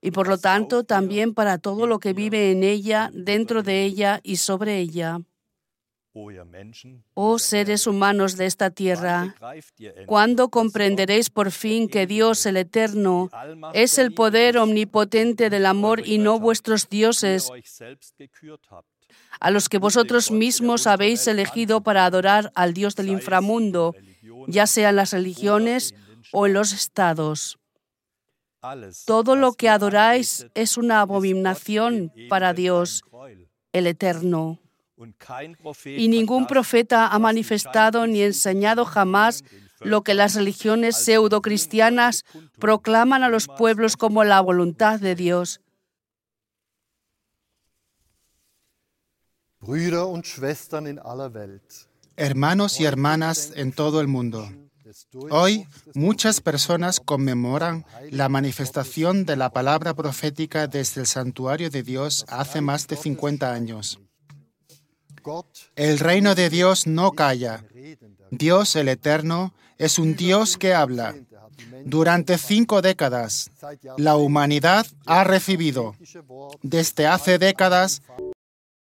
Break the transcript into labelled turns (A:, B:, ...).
A: y por lo tanto también para todo lo que vive en ella, dentro de ella y sobre ella. Oh seres humanos de esta tierra, ¿cuándo comprenderéis por fin que Dios, el Eterno, es el poder omnipotente del amor y no vuestros dioses, a los que vosotros mismos habéis elegido para adorar al Dios del inframundo, ya sea en las religiones o en los estados? Todo lo que adoráis es una abominación para Dios, el Eterno. Y ningún profeta ha manifestado ni enseñado jamás lo que las religiones pseudocristianas proclaman a los pueblos como la voluntad de Dios.
B: Hermanos y hermanas en todo el mundo, hoy muchas personas conmemoran la manifestación de la palabra profética desde el santuario de Dios hace más de 50 años. El reino de Dios no calla. Dios, el Eterno, es un Dios que habla. Durante 5 décadas, la humanidad ha recibido, desde hace décadas,